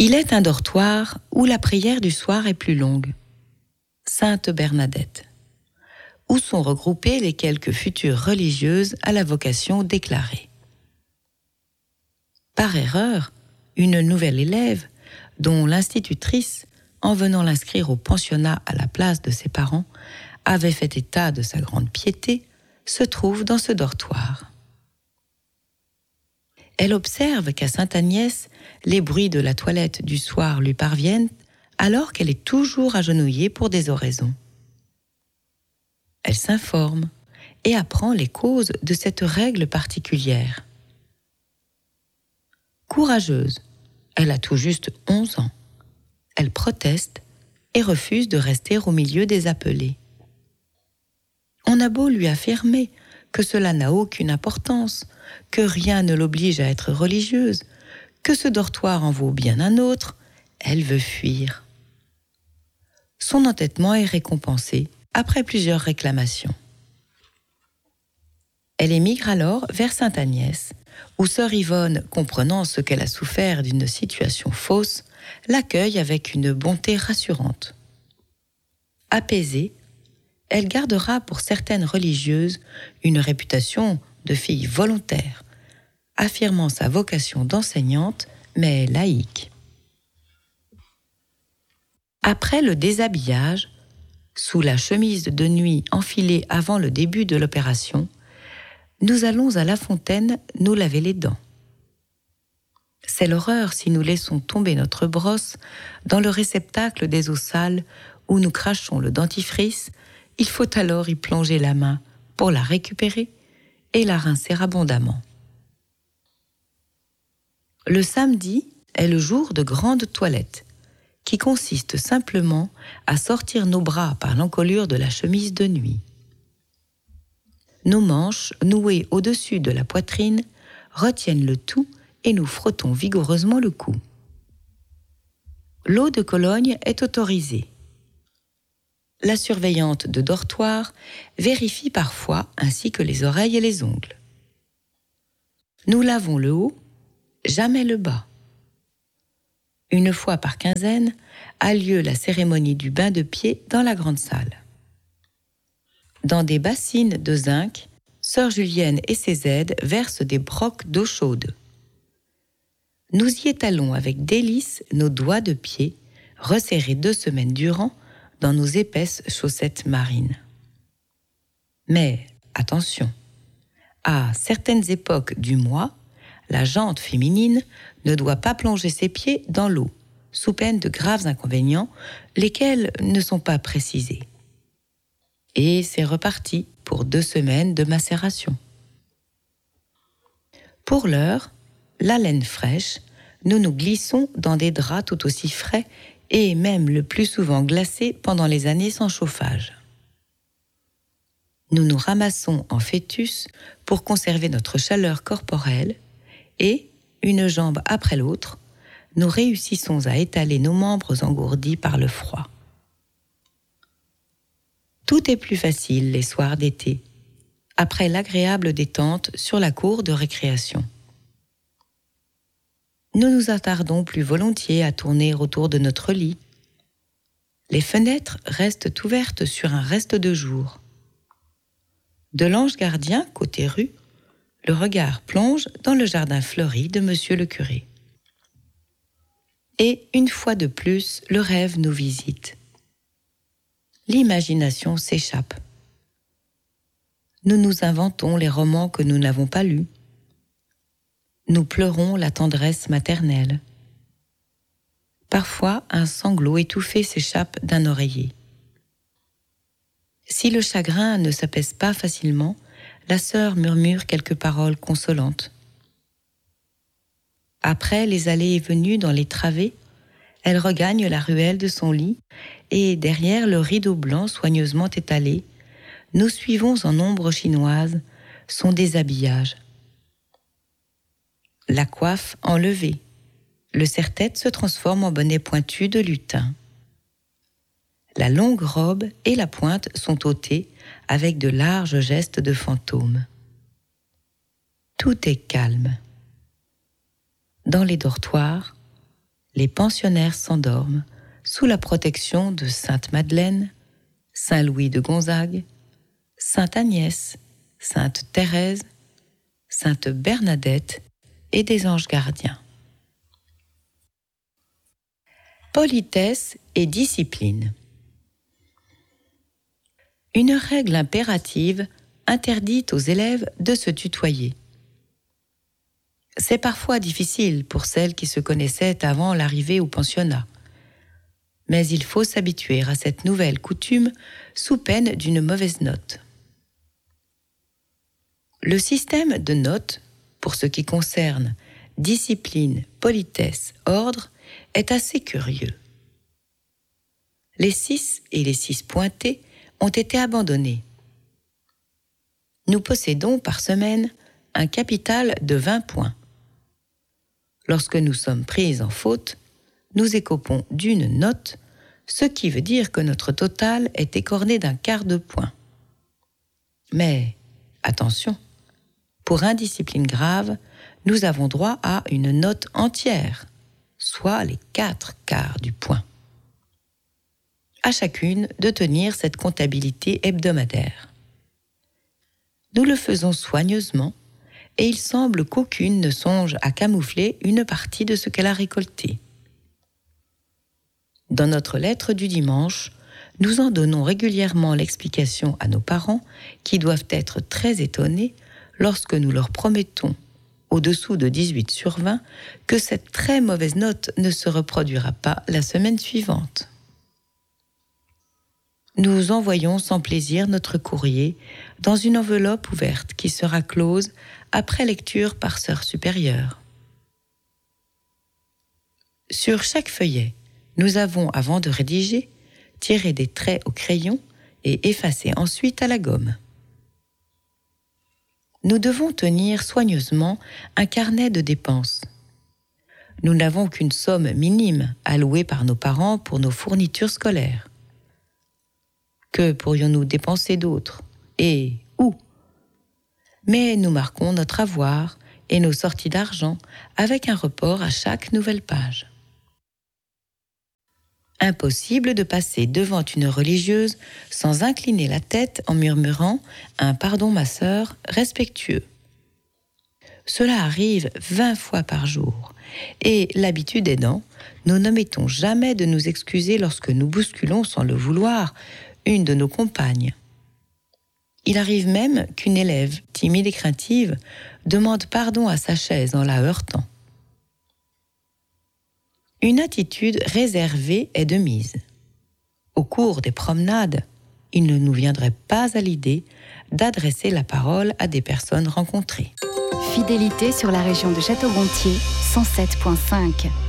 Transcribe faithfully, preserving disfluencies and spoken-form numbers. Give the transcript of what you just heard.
Il est un dortoir où la prière du soir est plus longue. Sainte Bernadette, où sont regroupées les quelques futures religieuses à la vocation déclarée. Par erreur, une nouvelle élève, dont l'institutrice, en venant l'inscrire au pensionnat à la place de ses parents, avait fait état de sa grande piété, se trouve dans ce dortoir. Elle observe qu'à Sainte-Agnès, les bruits de la toilette du soir lui parviennent alors qu'elle est toujours agenouillée pour des oraisons. Elle s'informe et apprend les causes de cette règle particulière. Courageuse, elle a tout juste onze ans. Elle proteste et refuse de rester au milieu des appelés. On a beau lui affirmer que cela n'a aucune importance, que rien ne l'oblige à être religieuse, que ce dortoir en vaut bien un autre, elle veut fuir. Son entêtement est récompensé après plusieurs réclamations. Elle émigre alors vers Sainte-Agnès, où sœur Yvonne, comprenant ce qu'elle a souffert d'une situation fausse, l'accueille avec une bonté rassurante. Apaisée, elle gardera pour certaines religieuses une réputation de fille volontaire, affirmant sa vocation d'enseignante, mais laïque. Après le déshabillage, sous la chemise de nuit enfilée avant le début de l'opération, nous allons à la fontaine nous laver les dents. C'est l'horreur si nous laissons tomber notre brosse dans le réceptacle des eaux sales où nous crachons le dentifrice. Il faut alors y plonger la main pour la récupérer et la rincer abondamment. Le samedi est le jour de grande toilette, qui consiste simplement à sortir nos bras par l'encolure de la chemise de nuit. Nos manches, nouées au-dessus de la poitrine, retiennent le tout et nous frottons vigoureusement le cou. L'eau de Cologne est autorisée. La surveillante de dortoir vérifie parfois ainsi que les oreilles et les ongles. Nous lavons le haut, jamais le bas. Une fois par quinzaine a lieu la cérémonie du bain de pied dans la grande salle. Dans des bassines de zinc, sœur Julienne et ses aides versent des brocs d'eau chaude. Nous y étalons avec délice nos doigts de pied, resserrés deux semaines durant dans nos épaisses chaussettes marines. Mais, attention, à certaines époques du mois, la jante féminine ne doit pas plonger ses pieds dans l'eau, sous peine de graves inconvénients, lesquels ne sont pas précisés. Et c'est reparti pour deux semaines de macération. Pour l'heure, la laine fraîche, nous nous glissons dans des draps tout aussi frais et même le plus souvent glacés pendant les années sans chauffage. Nous nous ramassons en fœtus pour conserver notre chaleur corporelle et, une jambe après l'autre, nous réussissons à étaler nos membres engourdis par le froid. Tout est plus facile les soirs d'été, après l'agréable détente sur la cour de récréation. Nous nous attardons plus volontiers à tourner autour de notre lit. Les fenêtres restent ouvertes sur un reste de jour. De l'ange gardien, côté rue, le regard plonge dans le jardin fleuri de monsieur le curé. Et une fois de plus, le rêve nous visite. L'imagination s'échappe. Nous nous inventons les romans que nous n'avons pas lus. Nous pleurons la tendresse maternelle. Parfois, un sanglot étouffé s'échappe d'un oreiller. Si le chagrin ne s'apaise pas facilement, la sœur murmure quelques paroles consolantes. Après les allées et venues dans les travées, elle regagne la ruelle de son lit et, derrière le rideau blanc soigneusement étalé, nous suivons en ombre chinoise son déshabillage. La coiffe enlevée, le serre-tête se transforme en bonnet pointu de lutin. La longue robe et la pointe sont ôtées avec de larges gestes de fantôme. Tout est calme. Dans les dortoirs, les pensionnaires s'endorment sous la protection de Sainte Madeleine, Saint Louis de Gonzague, Sainte Agnès, Sainte Thérèse, Sainte Bernadette et des anges gardiens. Politesse et discipline. Une règle impérative interdit aux élèves de se tutoyer. C'est parfois difficile pour celles qui se connaissaient avant l'arrivée au pensionnat. Mais il faut s'habituer à cette nouvelle coutume sous peine d'une mauvaise note. Le système de notes, pour ce qui concerne discipline, politesse, ordre, est assez curieux. Les six et les six pointés ont été abandonnés. Nous possédons par semaine un capital de vingt points. Lorsque nous sommes pris en faute, nous écopons d'une note, ce qui veut dire que notre total est écorné d'un quart de point. Mais, attention, pour indiscipline grave, nous avons droit à une note entière, soit les quatre quarts du point. À chacune de tenir cette comptabilité hebdomadaire. Nous le faisons soigneusement, et il semble qu'aucune ne songe à camoufler une partie de ce qu'elle a récolté. Dans notre lettre du dimanche, nous en donnons régulièrement l'explication à nos parents qui doivent être très étonnés lorsque nous leur promettons, au-dessous de dix-huit sur vingt, que cette très mauvaise note ne se reproduira pas la semaine suivante. Nous envoyons sans plaisir notre courrier dans une enveloppe ouverte qui sera close après lecture par sœur supérieure. Sur chaque feuillet, nous avons, avant de rédiger, tiré des traits au crayon et effacé ensuite à la gomme. Nous devons tenir soigneusement un carnet de dépenses. Nous n'avons qu'une somme minime allouée par nos parents pour nos fournitures scolaires. Que pourrions-nous dépenser d'autre? Et où? Mais nous marquons notre avoir et nos sorties d'argent avec un report à chaque nouvelle page. Impossible de passer devant une religieuse sans incliner la tête en murmurant un « pardon ma sœur » respectueux. Cela arrive vingt fois par jour, et l'habitude aidant, nous n'omettons jamais de nous excuser lorsque nous bousculons sans le vouloir une de nos compagnes. Il arrive même qu'une élève, timide et craintive, demande pardon à sa chaise en la heurtant. Une attitude réservée est de mise. Au cours des promenades, il ne nous viendrait pas à l'idée d'adresser la parole à des personnes rencontrées. Fidélité sur la région de Château-Gontier, cent sept virgule cinq.